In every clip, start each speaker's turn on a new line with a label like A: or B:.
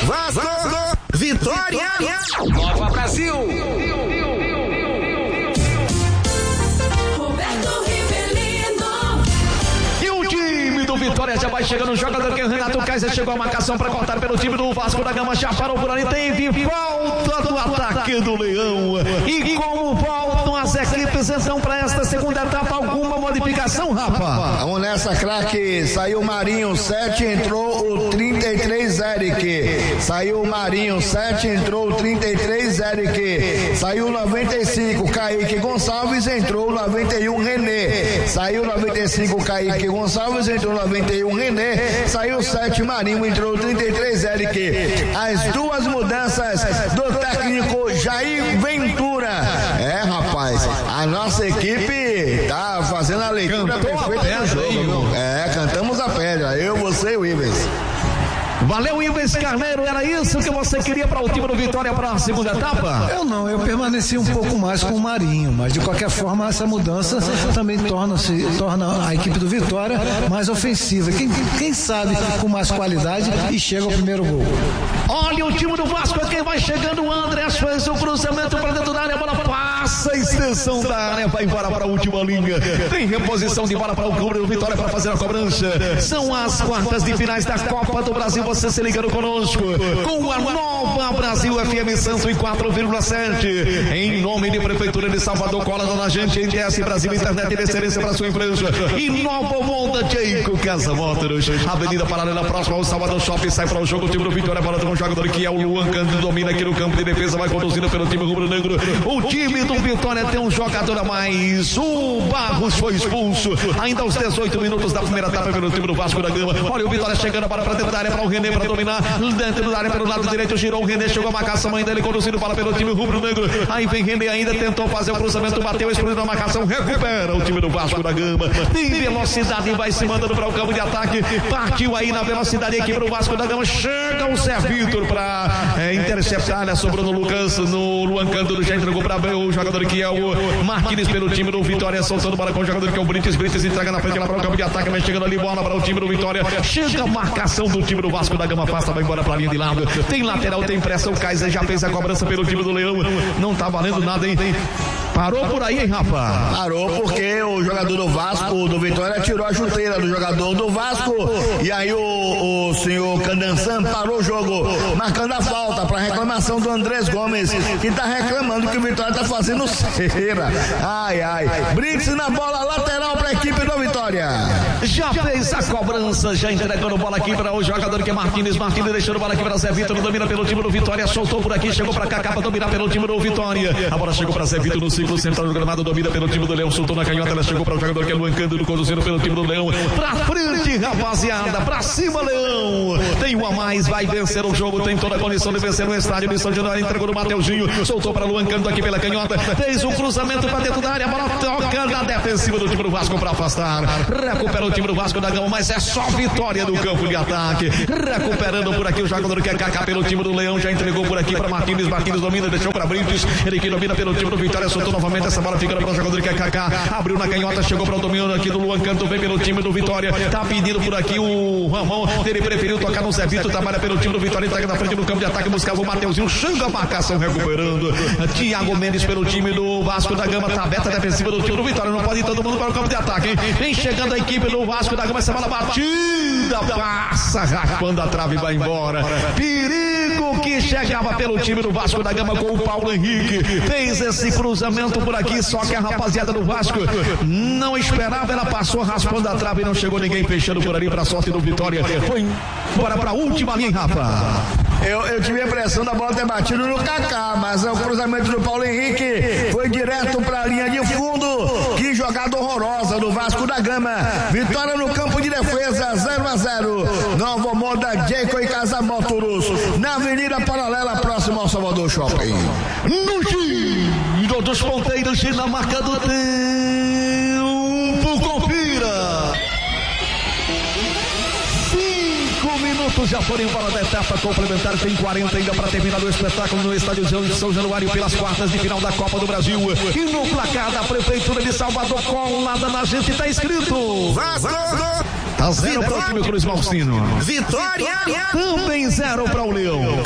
A: Vasco, Vitória,
B: Nova Brasil. Vitória já vai chegando o jogador que é o Renato Kaiser, chegou a marcação para cortar pelo time do Vasco da Gama, já parou por ali, teve falta do ataque do Leão. E como voltam as equipes então para esta segunda etapa, alguma modificação, Rafa?
C: Vamos nessa, craque. Saiu o Marinho 7, entrou o 33 Eric. Saiu o Marinho 7, entrou o 33 Eric. Saiu o 95 Kaique Gonçalves, entrou o 91 René. Saiu o 95 Kaique Gonçalves, entrou o 91 René, saiu o 7 Marinho, entrou o 33 Eric. As duas mudanças do técnico Jair Ventura. Rapaz, a nossa equipe tá fazendo a leitura perfeita do jogo. Cantamos a pedra, eu, você e o Ives.
B: Valeu, Ives Carneiro, era isso que você queria para o time do Vitória para a segunda etapa?
D: Eu permaneci um pouco mais com o Marinho, mas de qualquer forma essa mudança também torna a equipe do Vitória mais ofensiva, quem sabe com mais qualidade e chega ao primeiro gol.
B: Olha o time do Vasco, quem vai chegando, o André fez o cruzamento para dentro da área, a bola passa a extensão da área, vai embora para a última linha, tem reposição de bola para o clube do Vitória para fazer a cobrança. São as quartas de finais da Copa do Brasil, você se ligando conosco com a Nova Brasil FM 104,7 em nome de Prefeitura de Salvador, cola na gente em DS Brasil, internet de excelência para sua empresa e Nova Monda Jeico Casa Motors, Avenida Paralela próxima ao Salvador Shopping, sai para o jogo o time do Vitória, bola de um jogador que é o Luan Cândido, domina aqui no campo de defesa, vai conduzindo pelo time rubro-negro. O time do Vitória tem um jogador a mais, o Barros foi expulso ainda aos 18 minutos da primeira etapa pelo time do Vasco da Gama. Olha o Vitória chegando para dentro da área, para o René para dominar, dentro da área pelo lado direito, girou o René, chegou a marcação ainda, ele conduzindo bola pelo time rubro-negro, aí vem René ainda, tentou fazer o cruzamento, bateu, explodiu a marcação, recupera o time do Vasco da Gama, tem velocidade, vai se mandando para o campo de ataque, partiu aí na velocidade aqui para o Vasco da Gama, chega o Zé Vitor para interceptar, sobrou no Lucas, no Luan Cândido, já entregou para o jogador que é o Martins pelo time do Vitória, soltando bola com o jogador que é o Brites entrega na frente lá para o campo de ataque, mas chegando ali, bola para o time do Vitória, chega a marcação do time do Vasco da Gama, passa, vai embora para a linha de lado, tem lateral, tem pressão, o Kaiser já fez a cobrança pelo time do Leão, não tá valendo nada, hein? Parou por aí, hein, Rafa?
C: Parou porque o jogador do Vasco, do Vitória, tirou a chuteira do jogador do Vasco, e aí o senhor Candançan parou o jogo, marcando a falta para reclamação do Andrés Gomes, que tá reclamando que o Vitória tá fazendo cera. Brits na bola, lateral para a equipe do Vitória.
B: Já fez a cobrança, já entregando bola aqui para o jogador que é Martins, deixando bola aqui para Zé Vitor, domina pelo time do Vitória, soltou por aqui, chegou para cá, acaba de dominar pelo time do Vitória, a bola chegou para Zé Vitor no círculo central do gramado, domina pelo time do Leão, soltou na canhota, ela chegou para o jogador que é Luan Cândido, conduzindo pelo time do Leão, pra frente, rapaziada, pra cima, Leão, tem um a mais, vai vencer o jogo, tem toda a condição de vencer no estádio de São Januário, entregou no Mateuzinho, soltou para Luan Cândido aqui pela canhota, fez um cruzamento para dentro da área, a bola toca na defensiva do time do Vasco para afastar, recupera o time do Vasco da Gama, mas é só vitória do campo de ataque, recuperando por aqui o jogador que é Kaká pelo time do Leão, já entregou por aqui para Martins domina, deixou para Brites, ele que domina pelo time do Vitória, soltou novamente essa bola, ficando para o jogador que é Kaká, abriu na canhota, chegou para o domínio aqui do Luan Cândido, vem pelo time do Vitória, tá pedindo por aqui o Ramon, ele preferiu tocar no Zé Vitor, trabalha pelo time do Vitória, entrega na frente do campo de ataque, buscava o Mateuzinho, chega a marcação, recuperando, Thiago Mendes pelo time do Vasco da Gama, tá aberta a defensiva do time do Vitória, não pode ir todo mundo para o campo de ataque, hein? Vem chegando a equipe do Vasco da Gama, essa bola batida, passa, raspando a trave e vai embora, perigo que chegava pelo time do Vasco da Gama com o Paulo Henrique, fez esse cruzamento por aqui, só que a rapaziada do Vasco não esperava, ela passou raspando a trave e não chegou ninguém fechando por ali para a sorte do Vitória, foi embora para a última linha, Rafa.
C: Eu tive a impressão da bola ter batido no Kaká, mas o cruzamento do Paulo Henrique foi direto para a linha de fundo. Que jogada horrorosa do Vasco da Gama. Vitória no campo de defesa, 0-0. Nova Moda Jeico e Casa Motors, na Avenida Paralela, próximo ao Salvador Shopping.
B: No giro dos ponteiros e na marca do tempo, confira. 5 minutos já foram embora da etapa complementar, tem 40 ainda para terminar o espetáculo no estádio de São Januário pelas quartas de final da Copa do Brasil. E no placar da Prefeitura de Salvador, colada na gente, tá escrito
A: Vasco.
B: A 0 para o time Cruz Malcino.
A: Vitória!
B: Também 0 para o Leão.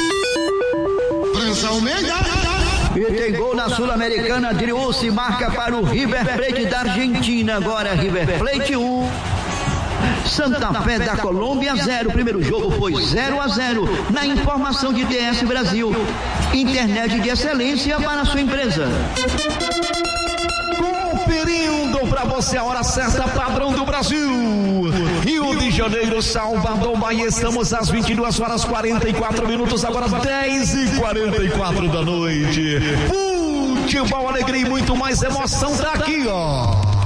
E: E tem gol na Sul-Americana. Driussi marca para o River Plate da Argentina. Agora River Plate 1. Santa Fé da Colômbia 0. Primeiro jogo foi 0-0. Na informação de DS Brasil. Internet de excelência para a sua empresa.
B: Conferindo para você a hora certa, padrão do Brasil. Rio de Janeiro, Salvador, Bahia. Estamos às 22 horas 44 minutos. Agora 10h44 da noite. Futebol, alegria e muito mais emoção tá aqui, ó.